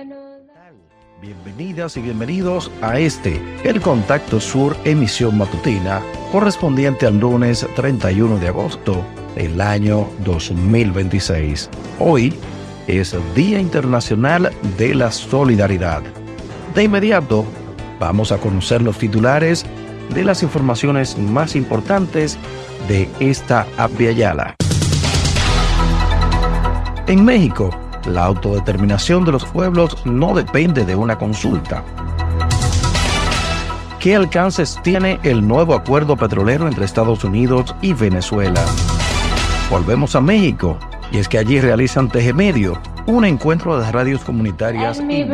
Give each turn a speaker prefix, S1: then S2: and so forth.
S1: Bienvenidas y bienvenidos a el Contacto Sur, emisión matutina, correspondiente al lunes 31 de agosto del año 2026. Hoy es el Día Internacional de la Solidaridad. De inmediato, vamos a conocer los titulares de las informaciones más importantes de esta Abya-Yala. En México, la autodeterminación de los pueblos no depende de una consulta. ¿Qué alcances tiene el nuevo acuerdo petrolero entre Estados Unidos y Venezuela? Volvemos a México, y es que allí realizan Tejemedio, un encuentro de radios comunitarias